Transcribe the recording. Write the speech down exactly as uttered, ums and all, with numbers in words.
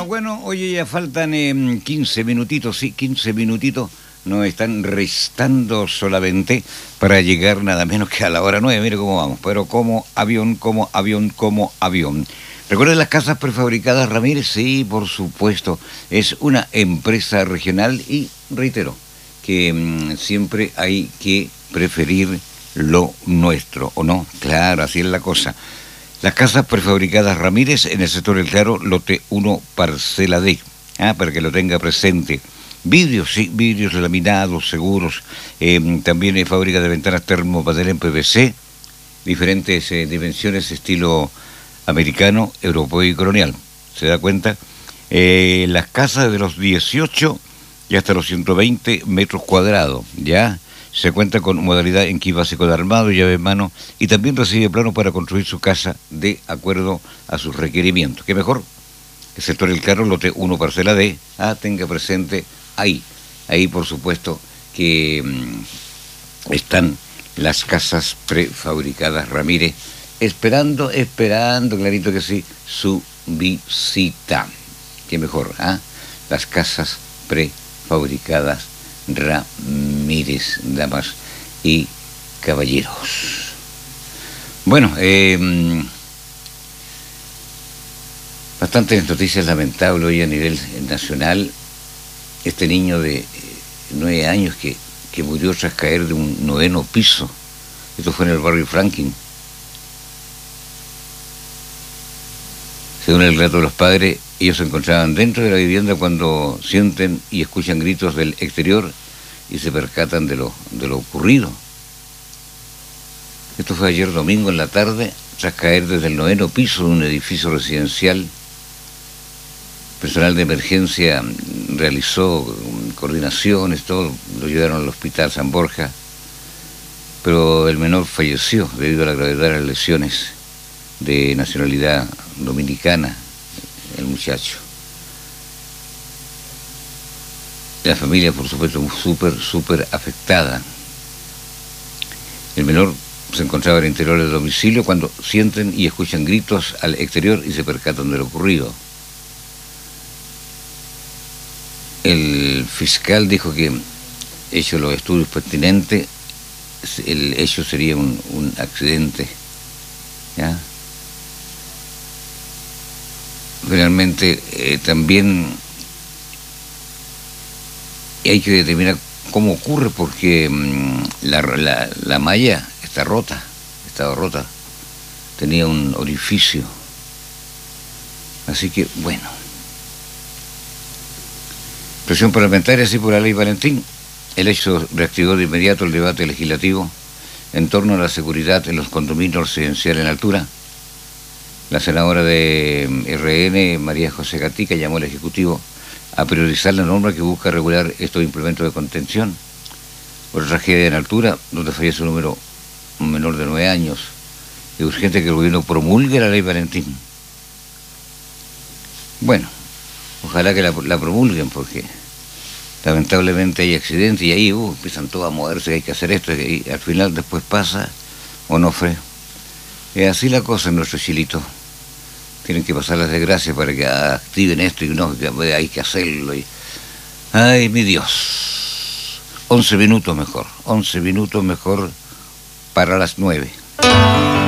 bueno, oye, ya faltan eh, quince minutitos, sí, quince minutitos. Nos están restando solamente para llegar nada menos que a la hora nueve. Mire cómo vamos, pero como avión, como avión, como avión. ¿Recuerdan las casas prefabricadas Ramírez? Sí, por supuesto. Es una empresa regional y reitero que mmm, siempre hay que preferir lo nuestro, ¿o no? Claro, así es la cosa. Las casas prefabricadas Ramírez en el sector del Claro, lote uno, parcela D. Ah, para que lo tenga presente. Vidrios, sí, vidrios laminados, seguros. Eh, también hay fábrica de ventanas termopanel en P V C. Diferentes eh, dimensiones, estilo americano, europeo y colonial. ¿Se da cuenta? Eh, las casas de los dieciocho y hasta los ciento veinte metros cuadrados, ¿ya? Se cuenta con modalidad en kit básico de armado, llave en mano, y también recibe plano para construir su casa de acuerdo a sus requerimientos. ¿Qué mejor? El sector del Claro, lote uno, parcela D. Ah, tenga presente ahí. Ahí, por supuesto, que mmm, están las casas prefabricadas Ramírez, esperando, esperando, clarito que sí, su visita. ¿Qué mejor? ¿Ah? Las casas prefabricadas Ramírez, damas y caballeros. Bueno, eh, bastantes noticias lamentables hoy a nivel nacional. Este niño de nueve años que, que murió tras caer de un noveno piso. Esto fue en el barrio Franklin. Según el relato de los padres, ellos se encontraban dentro de la vivienda cuando sienten y escuchan gritos del exterior y se percatan de lo, de lo ocurrido. Esto fue ayer domingo en la tarde, tras caer desde el noveno piso de un edificio residencial. Personal de emergencia realizó coordinaciones, todo, lo llevaron al hospital San Borja, pero el menor falleció debido a la gravedad de las lesiones, de nacionalidad dominicana, el muchacho. La familia, por supuesto, súper, súper afectada. El menor se encontraba al interior del domicilio cuando sienten y escuchan gritos al exterior y se percatan de lo ocurrido. El fiscal dijo que, hechos los estudios pertinentes, el hecho sería un, un accidente, ¿ya? Finalmente, eh, también hay que determinar cómo ocurre, porque mmm, la, la, la malla está rota, estaba rota, tenía un orificio. Así que, bueno. Presión parlamentaria, así por la ley Valentín. El hecho reactivó de inmediato el debate legislativo en torno a la seguridad en los condominios residenciales en altura. La senadora de R N, María José Gatica, llamó al Ejecutivo a priorizar la norma que busca regular estos implementos de contención. Otra tragedia en altura, donde fallece un número un menor de nueve años. Es urgente que el gobierno promulgue la ley Valentín. Bueno, ojalá que la, la promulguen, porque lamentablemente hay accidentes y ahí uh, empiezan todos a moverse, hay que hacer esto, y al final después pasa o no fue. Es así la cosa en nuestro Chilito. Tienen que pasar las desgracias para que activen esto y no, que hay que hacerlo. Y... ay, mi Dios. once minutos mejor, once minutos mejor para las nueve.